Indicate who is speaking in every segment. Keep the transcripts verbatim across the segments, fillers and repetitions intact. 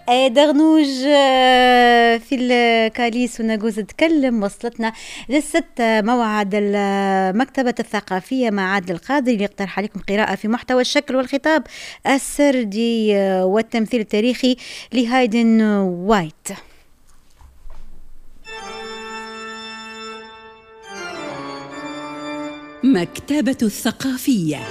Speaker 1: آه، دغنوج آه، في الكاليس ونجوز تكلم. وصلتنا للست موعد المكتبة الثقافية مع عادل القادري اللي يقترح عليكم قراءة في محتوى الشكل والخطاب السردي والتمثيل التاريخي لهايدن وايت.
Speaker 2: مكتبة الثقافية.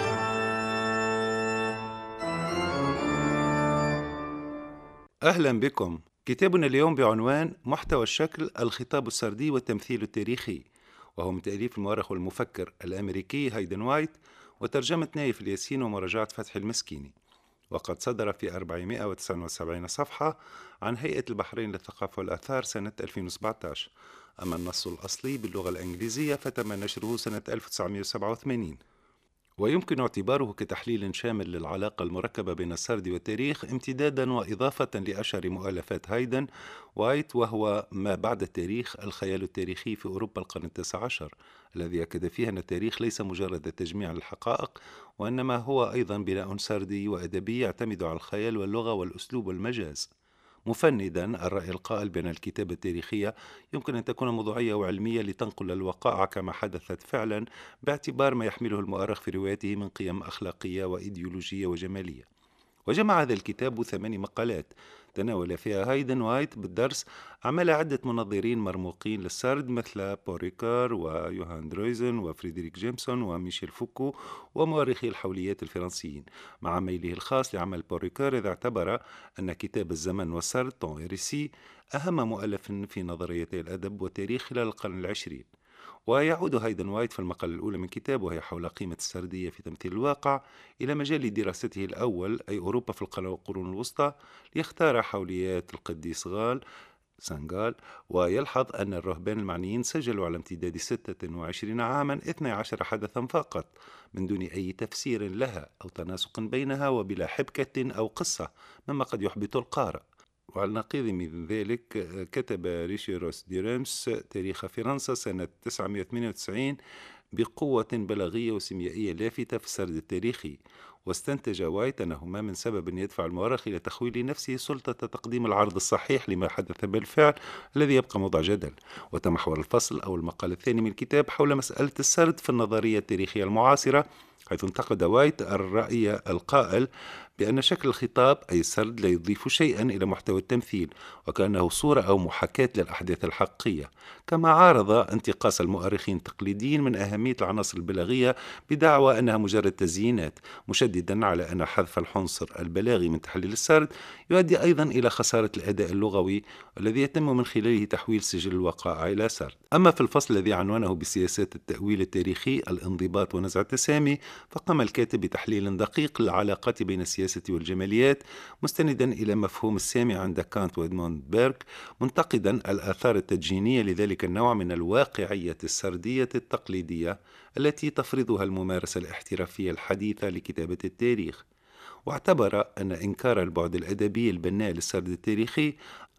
Speaker 3: أهلا بكم. كتابنا اليوم بعنوان محتوى الشكل، الخطاب السردي والتمثيل التاريخي، وهو من تأليف المؤرخ والمفكر الأمريكي هايدن وايت، وترجمة نايف الياسين ومراجعة فتحي المسكيني، وقد صدر في أربعمائة وتسعة وسبعين صفحة عن هيئة البحرين للثقافة والآثار سنة ألفين وسبعة عشر. أما النص الأصلي باللغة الإنجليزية فتم نشره سنة ألف وتسعمائة وسبعة وثمانين، ويمكن اعتباره كتحليل شامل للعلاقة المركبة بين السرد والتاريخ، امتدادا وإضافة لأشهر مؤلفات هايدن وايت، وهو ما بعد التاريخ، الخيال التاريخي في أوروبا القرن التاسع عشر، الذي أكد فيه أن التاريخ ليس مجرد تجميع الحقائق، وإنما هو أيضا بناء سردي وأدبي يعتمد على الخيال واللغة والأسلوب والمجاز، مفندا الرأي القائل بأن الكتابة التاريخية يمكن أن تكون موضوعية وعلمية لتنقل الوقائع كما حدثت فعلا، باعتبار ما يحمله المؤرخ في روايته من قيم أخلاقية وإيديولوجية وجمالية. وجمع هذا الكتاب ثماني مقالات تناول فيها هايدن وايت بالدرس أعمال عدة منظرين مرموقين للسرد مثل بوريكار ويوهان درويزن وفريدريك جيمسون وميشيل فوكو ومؤرخي الحوليات الفرنسيين، مع ميله الخاص لعمل بوريكار إذا اعتبر أن كتاب الزمن والسرد طون إريسي أهم مؤلف في نظريتي الأدب والتاريخ خلال القرن العشرين. ويعود هايدن وايت في المقال الأولى من كتابه، وهي حول قيمة السردية في تمثيل الواقع، إلى مجال دراسته الأول أي أوروبا في القرون الوسطى، ليختار حوليات القديس غال سانغال، ويلحظ أن الرهبان المعنيين سجلوا على امتداد ستة وعشرين عاما اثني عشر حدثا فقط، من دون أي تفسير لها أو تناسق بينها، وبلا حبكة أو قصة، مما قد يحبط القارئ. وعلى النقيض من ذلك كتب ريشيروس دي ريمس تاريخ فرنسا سنة تسعمائة وثمانية وتسعين بقوة بلاغية وسيميائية لافتة في السرد التاريخي، واستنتج وايت أنه ما من سبب يدفع المؤرخ إلى تخويل نفسه سلطة تقديم العرض الصحيح لما حدث بالفعل الذي يبقى موضع جدل. وتمحور الفصل أو المقال الثاني من الكتاب حول مسألة السرد في النظرية التاريخية المعاصرة، حيث انتقد وايت الرأي القائل بأن شكل الخطاب أي السرد لا يضيف شيئا إلى محتوى التمثيل، وكأنه صورة أو محاكاة للأحداث الحقيقية، كما عارض انتقاص المؤرخين التقليديين من أهمية العناصر البلاغية بدعوى أنها مجرد تزيينات، مشددا على أن حذف العنصر البلاغي من تحليل السرد يؤدي أيضا إلى خسارة الأداء اللغوي الذي يتم من خلاله تحويل سجل الوقائع إلى سرد. أما في الفصل الذي عنوانه بسياسات التأويل التاريخي، الانضباط ونزع التسامي، فقام الكاتب بتحليل دقيق للعلاقات بين السياسة والجماليات، مستندا إلى مفهوم السامي عند كانت وإدموند بيرغ، منتقدا الآثار التدجينية لذلك النوع من الواقعية السردية التقليدية التي تفرضها الممارسة الاحترافية الحديثة لكتابة التاريخ. واعتبر أن إنكار البعد الأدبي البناء للسرد التاريخي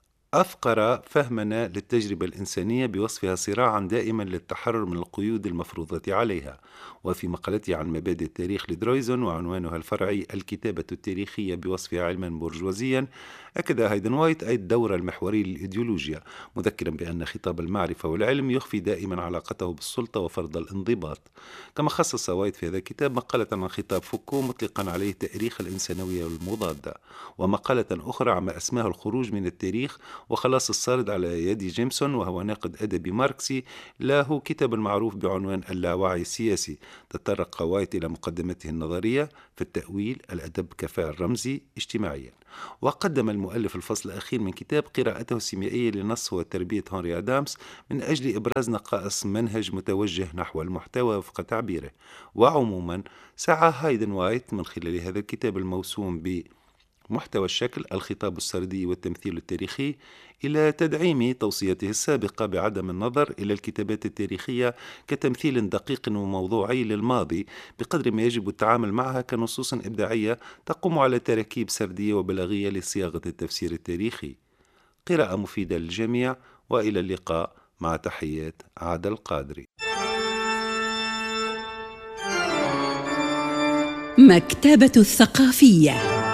Speaker 3: أفقر فهمنا للتجربة الإنسانية بوصفها صراعا دائما للتحرر من القيود المفروضة عليها. وفي مقالته عن مبادئ التاريخ لدرويزن وعنوانها الفرعي الكتابة التاريخية بوصفها علما برجوازيا، أكد هايدن وايت أي الدور المحوري للإيديولوجيا، مذكرا بأن خطاب المعرفة والعلم يخفي دائما علاقته بالسلطة وفرض الانضباط. كما خصص وايت في هذا الكتاب مقالة عن خطاب فوكو مطلقا عليه تاريخ الإنسانوية المضادة، ومقالة أخرى عما أسماه الخروج من التاريخ وخلاص السرد على يد جيمسون، وهو ناقد أدبي ماركسي له كتاب معروف بعنوان اللاوعي السياسي. تطرق وايت إلى مقدمته النظرية في التأويل، الأدب كفاعل رمزي اجتماعيا. وقدم المؤلف الفصل الأخير من كتاب قراءته السيميائية لنص وتربية هنري آدامز من أجل إبراز نقائص منهج متوجه نحو المحتوى وفق تعبيره. وعموما سعى هايدن وايت من خلال هذا الكتاب الموسوم ب محتوى الشكل، الخطاب السردي والتمثيل التاريخي إلى تدعيم توصيته السابقة بعدم النظر إلى الكتابات التاريخية كتمثيل دقيق وموضوعي للماضي، بقدر ما يجب التعامل معها كنصوص إبداعية تقوم على تراكيب سردية وبلاغية لصياغة التفسير التاريخي. قراءة مفيدة للجميع، وإلى اللقاء، مع تحيات عادل القادري.
Speaker 2: مكتبة الثقافية.